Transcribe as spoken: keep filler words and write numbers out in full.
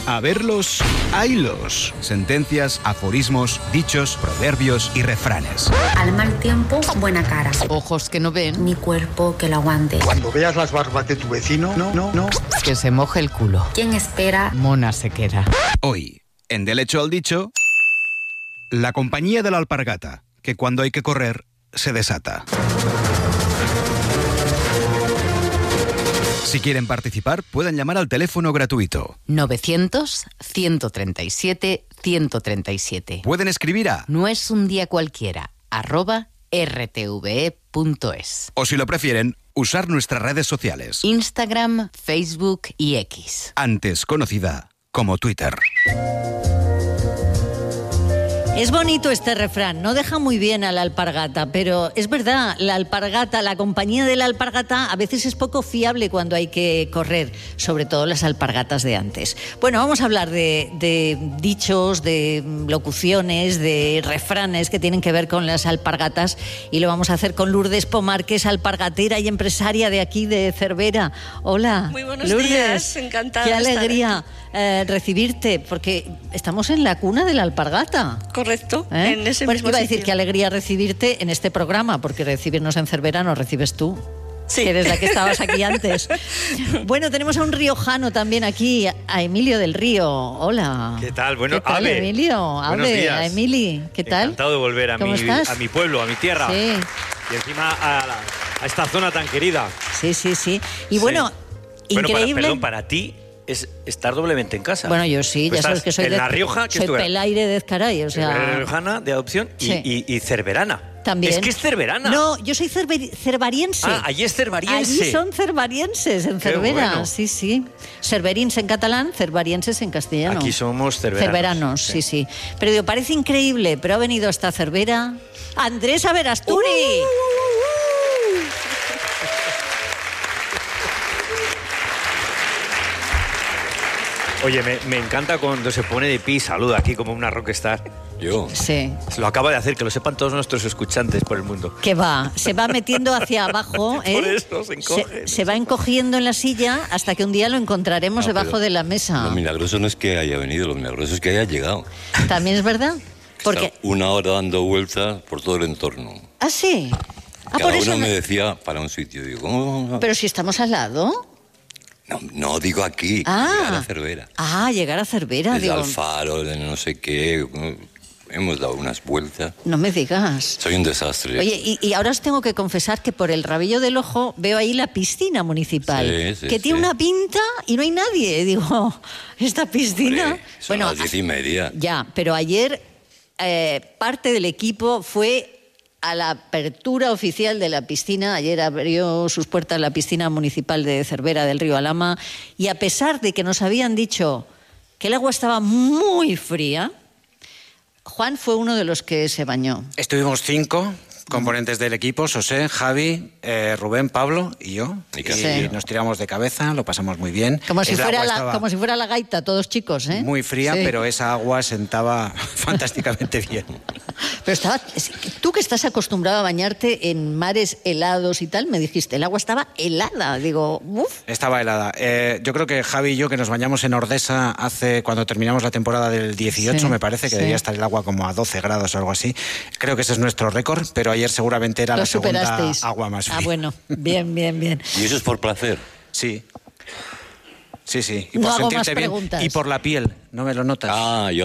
A verlos, haylos. Sentencias, aforismos, dichos, proverbios y refranes. Al mal tiempo, buena cara. Ojos que no ven, Ni cuerpo que lo aguante. Cuando veas las barbas de tu vecino, no, no, no. que se moje el culo. ¿Quién espera? Mona se queda. Hoy, en Del hecho al dicho, la compañía de la alpargata, que cuando hay que correr, se desata. Si quieren participar, pueden llamar al teléfono gratuito. novecientos, ciento treinta y siete, ciento treinta y siete. Pueden escribir a... No es un día cualquiera, arroba r t v e punto es. O si lo prefieren, usar nuestras redes sociales. Instagram, Facebook y X. Antes conocida como Twitter. Es bonito este refrán, no deja muy bien a la alpargata, pero es verdad, la alpargata, la compañía de la alpargata a veces es poco fiable cuando hay que correr, sobre todo las alpargatas de antes. Bueno, vamos a hablar de, de dichos, de locuciones, de refranes que tienen que ver con las alpargatas y lo vamos a hacer con Lourdes Pomar, que es alpargatera y empresaria de aquí de Cervera. Hola, muy buenos Lourdes, días, encantada. Qué de estar alegría eh, recibirte, porque estamos en la cuna de la alpargata. Correcto, ¿Eh? en ese Bueno, mismo iba a sitio. decir qué alegría recibirte en este programa, porque recibirnos en Cervera nos recibes tú. Sí. Que eres la que estabas aquí antes. Bueno, tenemos a un riojano también aquí, a Emilio del Río. Hola. ¿Qué tal? Bueno, ¿Qué tal, Ave. Emilio? Buenos Ave, días. a Emili. ¿Qué tal? Encantado de volver a ¿Cómo mi, estás? a mi pueblo, a mi tierra. Sí. Y encima a, la- a esta zona tan querida. Sí, sí, sí. Y Sí. bueno, Bueno, para, increíble. perdón, para ti es estar doblemente en casa. Bueno, yo sí, Pues ya sabes estás que soy en de La Rioja, que soy esto era- pelaire de Ezcaray, o sea, Riojana de adopción y, Sí. y- y cerverana. también. Es que es cerverana. No, yo soy cerver- cervariense. Ah, allí es cervariense. Allí son cervarienses, en Qué Cervera, bueno. sí, sí. Cerverins en catalán, cervarienses en castellano. Aquí somos cerveranos. Cerveranos, sí, sí. Pero digo, parece increíble, pero ha venido hasta Cervera Andrés Averasturi. Oye, me, me encanta cuando se pone de pie y saluda aquí como una rockstar. Yo. Sí. Lo acaba de hacer, que lo sepan todos nuestros escuchantes por el mundo. Que va, se va metiendo hacia abajo, ¿eh? Por eso se encoge. Se, se va encogiendo en la silla hasta que un día lo encontraremos No, debajo pero de la mesa. Lo milagroso no es que haya venido, lo milagroso es que haya llegado. También es verdad. Porque Está una hora dando vueltas por todo el entorno. ¿Ah, sí? Ah, Cada por eso uno no- me decía para un sitio. Digo, ¿cómo vamos a...? Pero si estamos al lado. No, no, digo aquí, Ah. llegar a Cervera. Ah, llegar a Cervera, Desde digo. Alfaro, de no sé qué. Hemos dado unas vueltas. No me digas. Soy un desastre. Oye, y, y ahora os tengo que confesar que por el rabillo del ojo veo ahí la piscina municipal, Sí, sí, que tiene sí. una pinta y no hay nadie. Digo, esta piscina... Hombre, son las diez y media. Ya, pero ayer eh, parte del equipo fue a la apertura oficial de la piscina. Ayer abrió sus puertas la piscina municipal de Cervera del Río Alhama y a pesar de que nos habían dicho que el agua estaba muy fría, Juan fue uno de los que se bañó. Estuvimos cinco componentes del equipo, José, Javi, eh, Rubén, Pablo y yo. Y Y casi yo. nos tiramos de cabeza, lo pasamos muy bien. Como si, El fuera agua la, estaba como si fuera la gaita, todos chicos, ¿eh? muy fría, Sí. pero esa agua sentaba fantásticamente bien. Pero estaba... es- Tú que estás acostumbrado a bañarte en mares helados y tal, me dijiste, el agua estaba helada. Digo, uff. Estaba helada. Eh, yo creo que Javi y yo, que nos bañamos en Ordesa hace cuando terminamos la temporada del dieciocho, Sí, me parece, que sí. debía estar el agua como a doce grados o algo así. Creo que ese es nuestro récord, pero ayer seguramente era Lo la segunda superasteis. agua más fría. Ah, bueno, bien, bien, bien. Y eso es por placer. Sí. Sí, sí. Y No por hago más sentirte bien. preguntas. Y por la piel, ¿no me lo notas? Ah, yo